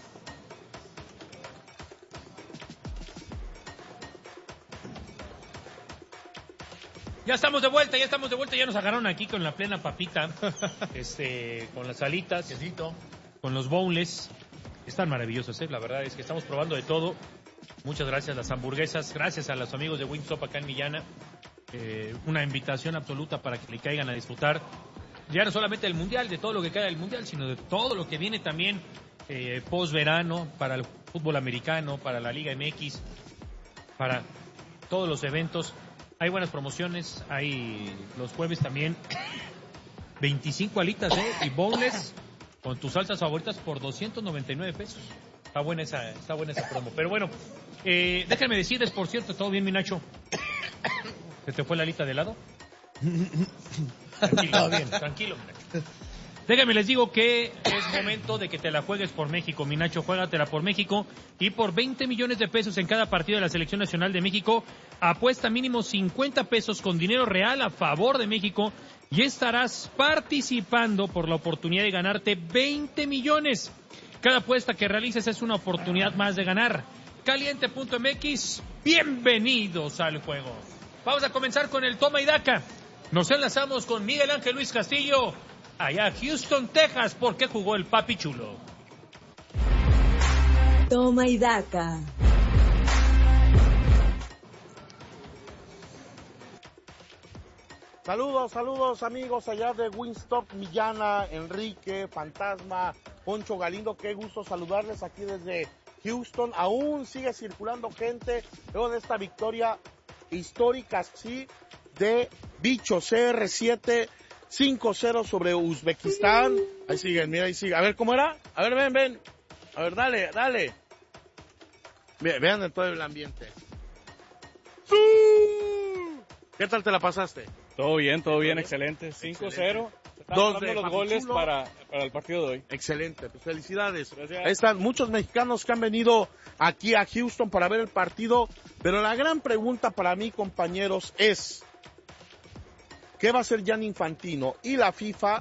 Ya estamos de vuelta, ya estamos de vuelta, ya nos agarraron aquí con la plena papita, este, con las alitas, quesito, con los boneless. Están maravillosos, ¿eh? La verdad es que estamos probando de todo. Muchas gracias, las hamburguesas, gracias a los amigos de Wingstop acá en Millana. Eh, una invitación absoluta para que le caigan a disfrutar ya no solamente del Mundial, de todo lo que queda del Mundial, sino de todo lo que viene también eh, post-verano para el fútbol americano, para la Liga M X, para todos los eventos. Hay buenas promociones, hay los jueves también veinticinco alitas, ¿eh? Y boneless con tus salsas favoritas por doscientos noventa y nueve pesos. Está buena esa, está buena esa promo. Pero bueno, eh, déjenme decirles, por cierto, ¿todo bien, mi Nacho? ¿Se te fue la alita de lado? Tranquilo, todo bien, tranquilo, mi Nacho. Déjenme les digo que es momento de que te la juegues por México, mi Nacho, juégatela por México y por veinte millones de pesos en cada partido de la Selección Nacional de México, apuesta mínimo cincuenta pesos con dinero real a favor de México y estarás participando por la oportunidad de ganarte veinte millones. Cada apuesta que realices es una oportunidad más de ganar. caliente punto m x, bienvenidos al juego. Vamos a comenzar con el toma y daca. Nos enlazamos con Miguel Ángel Luis Castillo, allá Houston, Texas, porque jugó el Papi Chulo. Toma y daca. Saludos, saludos amigos allá de Wingstop Millana, Enrique, Fantasma, Poncho Galindo, qué gusto saludarles aquí desde Houston. Aún sigue circulando gente luego de esta victoria histórica, sí, de Bicho C R siete cinco cero sobre Uzbekistán. Ahí siguen, mira, ahí sigue. A ver, ¿cómo era? A ver, ven, ven. A ver, dale, dale. Ve, vean en todo el ambiente. ¿Qué tal te la pasaste? Todo bien, todo bien, excelente. cinco cero. Dos de los goles para, para el partido de hoy. Excelente, pues felicidades. Gracias. Ahí están muchos mexicanos que han venido aquí a Houston para ver el partido, pero la gran pregunta para mí, compañeros, es ¿qué va a hacer Gianni Infantino y la FIFA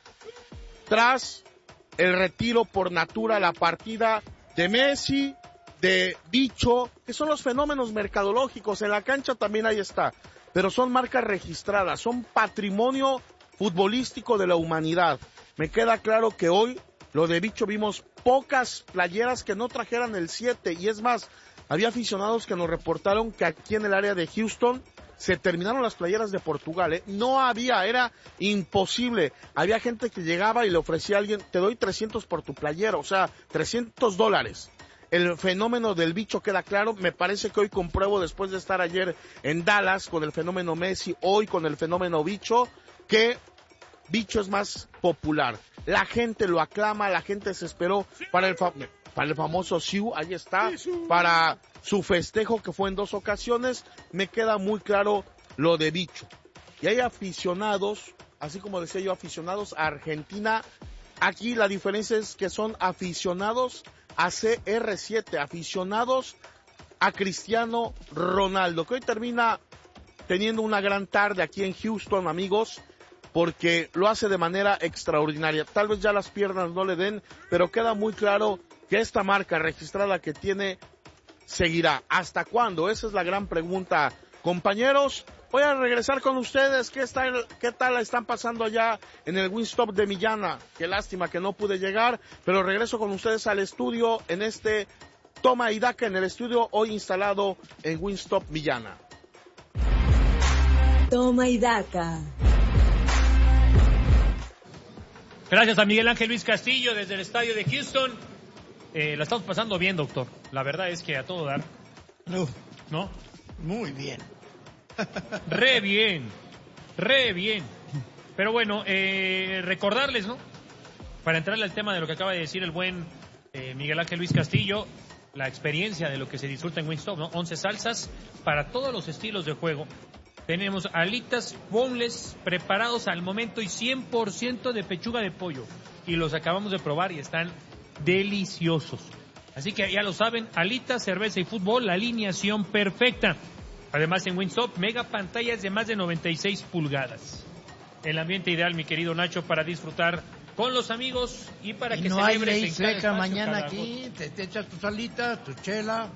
tras el retiro por natura, la partida de Messi, de Bicho, que son los fenómenos mercadológicos? En la cancha también ahí está, pero son marcas registradas, son patrimonio futbolístico de la humanidad. Me queda claro que hoy, lo de Bicho, vimos pocas playeras que no trajeran el siete, y es más, había aficionados que nos reportaron que aquí en el área de Houston se terminaron las playeras de Portugal, ¿eh? No había, era imposible. Había gente que llegaba y le ofrecía a alguien, te doy trescientos por tu playera, o sea, trescientos dólares. El fenómeno del Bicho queda claro. Me parece que hoy compruebo, después de estar ayer en Dallas con el fenómeno Messi, hoy con el fenómeno Bicho, que Bicho es más popular. La gente lo aclama, la gente se esperó para el, fa- para el famoso Siu, ahí está, para su festejo que fue en dos ocasiones. Me queda muy claro lo de Bicho. Y hay aficionados, así como decía yo, aficionados a Argentina. Aquí la diferencia es que son aficionados a C R siete, aficionados a Cristiano Ronaldo, que hoy termina teniendo una gran tarde aquí en Houston, amigos, porque lo hace de manera extraordinaria. Tal vez ya las piernas no le den, pero queda muy claro que esta marca registrada que tiene seguirá. ¿Hasta cuándo? Esa es la gran pregunta. Compañeros, voy a regresar con ustedes. ¿Qué, está, qué tal la están pasando allá en el Wingstop de Millana? Qué lástima que no pude llegar, pero regreso con ustedes al estudio en este Toma y Daca, en el estudio hoy instalado en Wingstop Millana. Toma y Daca. Gracias a Miguel Ángel Luis Castillo desde el estadio de Houston. Eh, la estamos pasando bien, doctor. La verdad es que a todo dar. Uf, ¿no? Muy bien. Re bien. Re bien. Pero bueno, eh, recordarles, ¿no? Para entrarle al tema de lo que acaba de decir el buen eh, Miguel Ángel Luis Castillo, la experiencia de lo que se disfruta en Wingstop, ¿no? once salsas para todos los estilos de juego. Tenemos alitas boneless preparados al momento y cien por ciento de pechuga de pollo. Y los acabamos de probar y están deliciosos. Así que ya lo saben, alitas, cerveza y fútbol, la alineación perfecta. Además en Wingstop, mega pantallas de más de noventa y seis pulgadas. El ambiente ideal, mi querido Nacho, para disfrutar con los amigos y para y que no hay celebres ley en cada seca espacio, mañana cada aquí, te, te echas tus alitas, tu chela.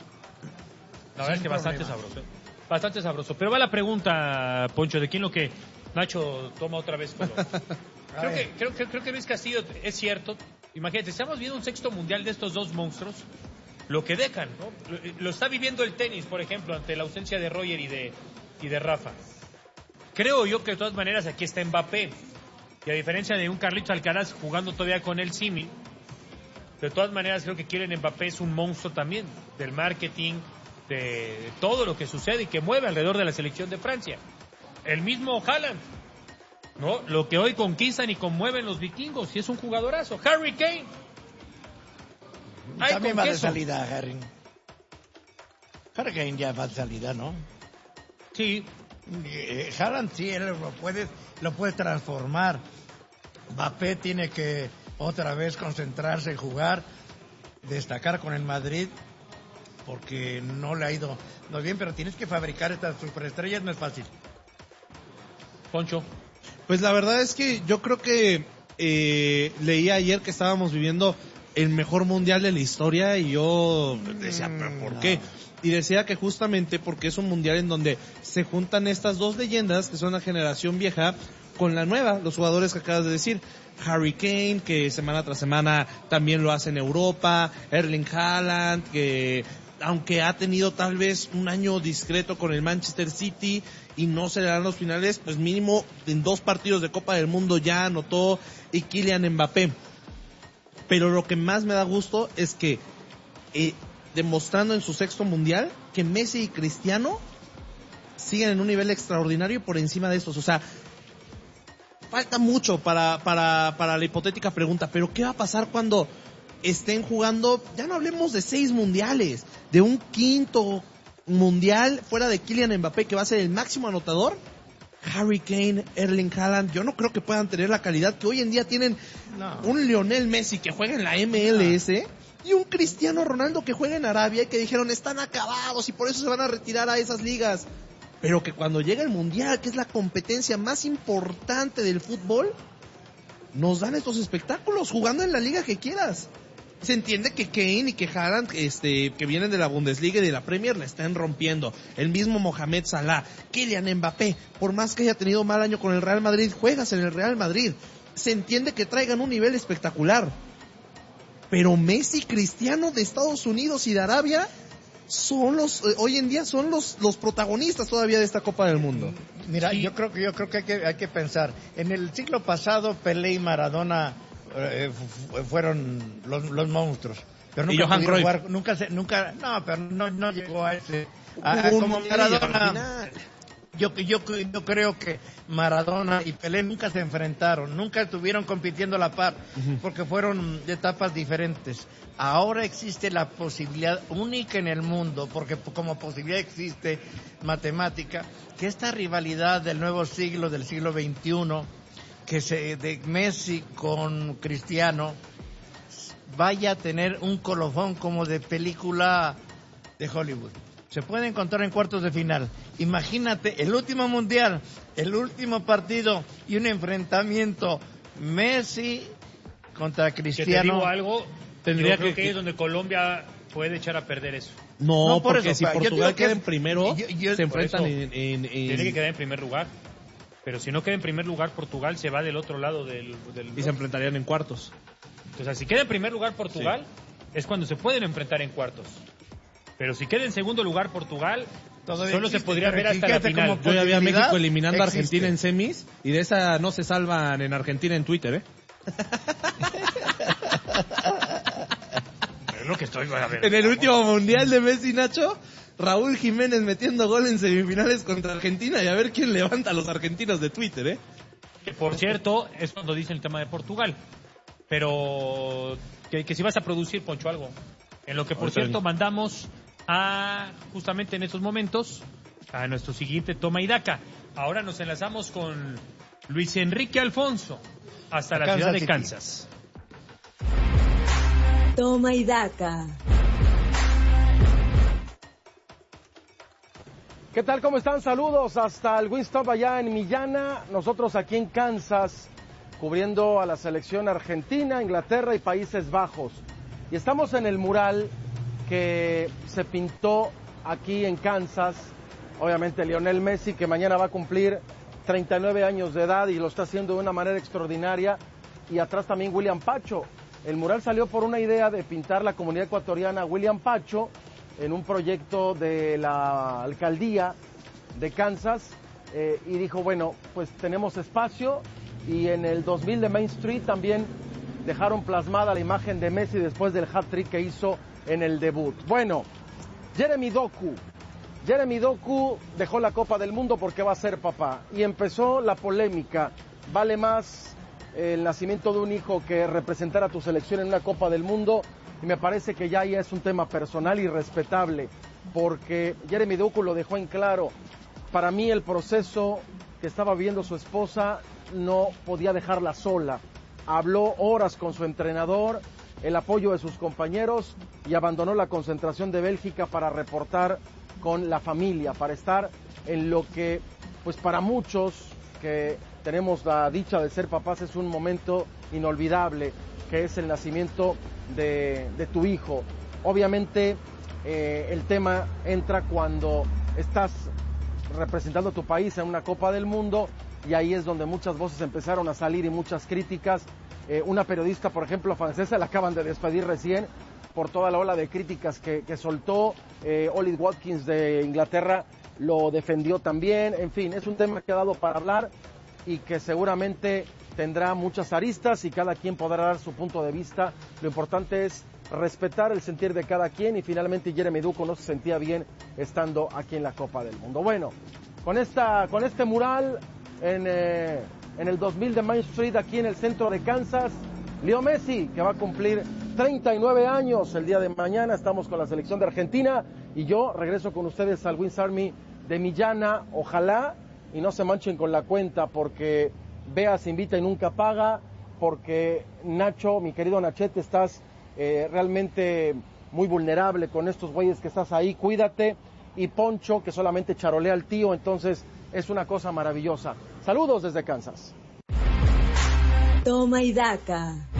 La verdad es que bastante sabroso. Bastante sabroso. Pero va la pregunta, Poncho, de quién lo que Nacho toma otra vez. Creo que, creo, que, creo que Luis Castillo es cierto. Imagínate, estamos viendo un sexto mundial de estos dos monstruos. Lo que dejan, ¿no? Lo, lo está viviendo el tenis, por ejemplo, ante la ausencia de Roger y de, y de Rafa. Creo yo que de todas maneras aquí está Mbappé. Y a diferencia de un Carlitos Alcaraz jugando todavía con el símil, de todas maneras creo que Kylian Mbappé es un monstruo también del marketing, de, de todo lo que sucede y que mueve alrededor de la selección de Francia. El mismo Haaland, ¿no? Lo que hoy conquistan y conmueven los vikingos, y es un jugadorazo. Harry Kane. Ay, también va de queso. salida, Harry. Harry Kane ya va de salida, ¿no? Sí. Eh, Haaland sí, él lo puede, lo puede transformar. Mbappé tiene que otra vez concentrarse en jugar, destacar con el Madrid, porque no le ha ido no bien, pero tienes que fabricar estas superestrellas, no es fácil. Poncho. Pues la verdad es que yo creo que eh, leí ayer que estábamos viviendo el mejor mundial de la historia y yo decía, ¿pero por no. qué? Y decía que justamente porque es un mundial en donde se juntan estas dos leyendas, que son la generación vieja, con la nueva, los jugadores que acabas de decir. Harry Kane, que semana tras semana también lo hace en Europa, Erling Haaland, que aunque ha tenido tal vez un año discreto con el Manchester City y no se le dan los finales, pues mínimo en dos partidos de Copa del Mundo ya anotó y Kylian Mbappé. Pero lo que más me da gusto es que eh, demostrando en su sexto mundial que Messi y Cristiano siguen en un nivel extraordinario por encima de estos. O sea, falta mucho para, para, para la hipotética pregunta, pero ¿qué va a pasar cuando estén jugando? Ya no hablemos de seis mundiales, de un quinto mundial fuera de Kylian Mbappé, que va a ser el máximo anotador. Harry Kane, Erling Haaland, yo no creo que puedan tener la calidad que hoy en día tienen no. un Lionel Messi que juega en la M L S no. y un Cristiano Ronaldo que juega en Arabia y que dijeron están acabados y por eso se van a retirar a esas ligas. Pero que cuando llega el mundial, que es la competencia más importante del fútbol, nos dan estos espectáculos jugando en la liga que quieras. Se entiende que Kane y que Haaland, este, que vienen de la Bundesliga y de la Premier, la están rompiendo. El mismo Mohamed Salah, Kylian Mbappé, por más que haya tenido mal año con el Real Madrid, juegas en el Real Madrid. Se entiende que traigan un nivel espectacular. Pero Messi, Cristiano de Estados Unidos y de Arabia son los, eh, hoy en día son los, los protagonistas todavía de esta Copa del Mundo. Mira, sí. yo creo que yo creo que hay que hay que pensar. En el siglo pasado, Pelé y Maradona eh, fueron los, los monstruos. Pero nunca y Johan Cruyff. Jugar, nunca se, nunca, no, pero no, no llegó a ese, a, a, como Maradona. Yo, yo, yo creo que Maradona y Pelé nunca se enfrentaron, nunca estuvieron compitiendo a la par, uh-huh. porque fueron etapas diferentes. Ahora existe la posibilidad única en el mundo, porque como posibilidad existe matemática, que esta rivalidad del nuevo siglo, del siglo veintiuno, que se de Messi con Cristiano, vaya a tener un colofón como de película de Hollywood. Se puede encontrar en cuartos de final. Imagínate el último mundial, el último partido y un enfrentamiento Messi contra Cristiano. Que te digo algo, tendría yo creo que, que es donde Colombia puede echar a perder eso. No, no por porque eso, si Portugal queda que, en primero, yo, yo, se enfrentan en, en, en... Tiene que quedar en primer lugar. Pero si no queda en primer lugar, Portugal se va del otro lado del... del y se enfrentarían en cuartos. Entonces, si queda en primer lugar Portugal, sí. es cuando se pueden enfrentar en cuartos. Pero si queda en segundo lugar Portugal, todavía solo existe, se podría ver hasta la final. Yo ya vi a México eliminando a Argentina en semis y de esa no se salvan en Argentina en Twitter, ¿eh? Es lo que estoy a ver. En el último mundial de Messi, Nacho, Raúl Jiménez metiendo gol en semifinales contra Argentina y a ver quién levanta a los argentinos de Twitter, ¿eh? Que por cierto, es cuando dice el tema de Portugal. Pero que, que si vas a producir, Poncho, algo. En lo que, por cierto, mandamos a, justamente en estos momentos, a nuestro siguiente toma y daca. Ahora nos enlazamos con Luis Enrique Alfonso, hasta la ciudad de Kansas. Toma y daca. ¿Qué tal? ¿Cómo están? Saludos hasta el Wingstop allá en Millana. Nosotros aquí en Kansas, cubriendo a la selección argentina, Inglaterra y Países Bajos. Y estamos en el mural que se pintó aquí en Kansas. Obviamente Lionel Messi, que mañana va a cumplir treinta y nueve años de edad y lo está haciendo de una manera extraordinaria. Y atrás también William Pacho. El mural salió por una idea de pintar la comunidad ecuatoriana William Pacho en un proyecto de la alcaldía de Kansas. Eh, y dijo, bueno, pues tenemos espacio. Y en el dos mil de Main Street también dejaron plasmada la imagen de Messi después del hat-trick que hizo en el debut. Bueno, Jeremy Doku. Jeremy Doku dejó la Copa del Mundo porque va a ser papá. Y empezó la polémica. ¿Vale más el nacimiento de un hijo que representar a tu selección en una Copa del Mundo? Y me parece que ya ahí es un tema personal y respetable. Porque Jeremy Doku lo dejó en claro. Para mí el proceso que estaba viviendo su esposa no podía dejarla sola. Habló horas con su entrenador, el apoyo de sus compañeros y abandonó la concentración de Bélgica para reportar con la familia, para estar en lo que, pues para muchos que tenemos la dicha de ser papás, es un momento inolvidable, que es el nacimiento de, de tu hijo. Obviamente eh, el tema entra cuando estás representando a tu país en una Copa del Mundo y ahí es donde muchas voces empezaron a salir y muchas críticas. Eh, una periodista, por ejemplo, francesa, la acaban de despedir recién por toda la ola de críticas que, que soltó. eh, Ollie Watkins de Inglaterra lo defendió también. En fin, es un tema que ha dado para hablar y que seguramente tendrá muchas aristas y cada quien podrá dar su punto de vista. Lo importante es respetar el sentir de cada quien y finalmente Jeremy Ducko no se sentía bien estando aquí en la Copa del Mundo. Bueno, con esta con este mural en, eh, en el dos mil de Main Street aquí en el centro de Kansas, Leo Messi, que va a cumplir treinta y nueve años el día de mañana. Estamos con la selección de Argentina y yo regreso con ustedes al Wings Army de Millana. Ojalá y no se manchen con la cuenta, porque Bea se invita y nunca paga, porque Nacho, mi querido Nachete, estás eh, realmente muy vulnerable con estos güeyes que estás ahí, cuídate. Y Poncho, que solamente charolea al tío, entonces es una cosa maravillosa. Saludos desde Kansas. Toma y daca.